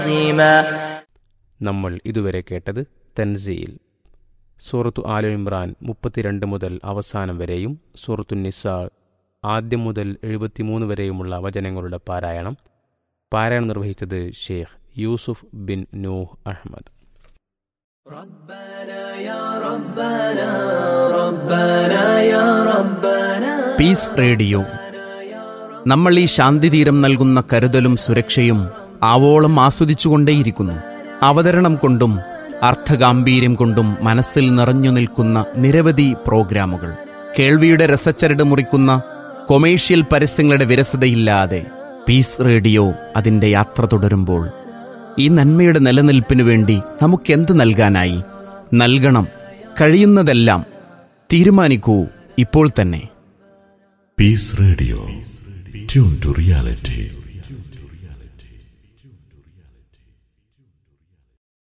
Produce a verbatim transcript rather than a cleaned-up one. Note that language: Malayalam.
നമ്മൾ ഇതുവരെ കേട്ടത് തൻസീൽ. സൂറത്തു ആല ഇമ്രാൻ മുപ്പത്തിരണ്ട് മുതൽ അവസാനം വരെയും സൂറത്തു നിസാ ആദ്യം മുതൽ എഴുപത്തിമൂന്ന് വരെയുമുള്ള വചനങ്ങളുടെ പാരായണം പാരായണം നിർവഹിച്ചത് Sheikh Yusuf bin Nuh Ahmad. Piece radio. നമ്മൾ ഈ ശാന്തിതീരം നൽകുന്ന കരുതലും സുരക്ഷയും ആവോളം ആസ്വദിച്ചുകൊണ്ടേയിരിക്കുന്നു. അവതരണം കൊണ്ടും അർത്ഥഗാംഭീര്യം കൊണ്ടും മനസ്സിൽ നിറഞ്ഞു നിൽക്കുന്ന നിരവധി പ്രോഗ്രാമുകൾ, കേൾവിയുടെ രസച്ചരട് മുറിക്കുന്ന കൊമേഴ്ഷ്യൽ പരസ്യങ്ങളുടെ വിരസതയില്ലാതെ പീസ് റേഡിയോ അതിൻ്റെ യാത്ര തുടരുമ്പോൾ ഈ നന്മയുടെ നിലനിൽപ്പിനു വേണ്ടി നമുക്കെന്ത് നൽകാനായി? നൽകണം, കഴിയുന്നതെല്ലാം. തീരുമാനിക്കൂ ഇപ്പോൾ തന്നെ. Piece radio, tune to reality.